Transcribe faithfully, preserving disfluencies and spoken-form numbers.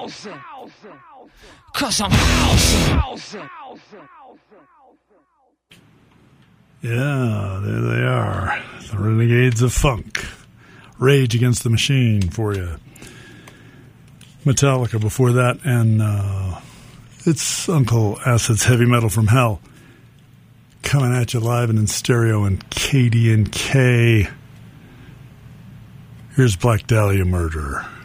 Cause I'm house. Yeah, there they are. The Renegades of Funk. Rage Against the Machine for you. Metallica before that, and uh, it's Uncle Acid's Heavy Metal from Hell. Coming at you live and in stereo and K D and K. Here's Black Dahlia Murder.